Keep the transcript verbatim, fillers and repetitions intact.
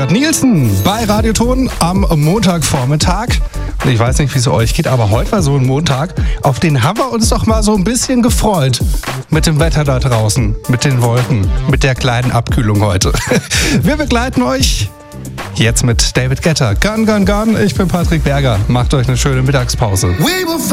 Gerd Nielsen bei Radioton am Montagvormittag. Und ich weiß nicht, wie es euch geht, aber heute war so ein Montag, auf den haben wir uns doch mal so ein bisschen gefreut. Mit dem Wetter da draußen, mit den Wolken, mit der kleinen Abkühlung heute. Wir begleiten euch jetzt mit David Guetta. Gun, gun, gun. Ich bin Patrick Berger. Macht euch eine schöne Mittagspause.